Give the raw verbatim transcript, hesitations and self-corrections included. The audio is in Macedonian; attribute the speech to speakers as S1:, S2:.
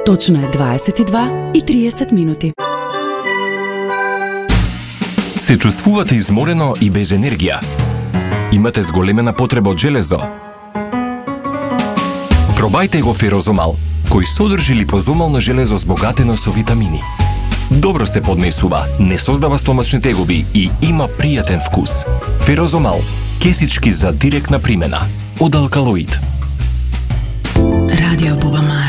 S1: Точно е дваесет и два и триесет минути.
S2: Се чувствувате изморено и без енергија? Имате зголемена потреба од железо? Пробајте го Ферозомал, кој содржи липозомално железо збогатено со витамини. Добро се поднесува, не создава стомачни тегоби и има пријатен вкус. Ферозомал, кесички за директна примена, од Алкалоид.
S1: Радио Бубамар.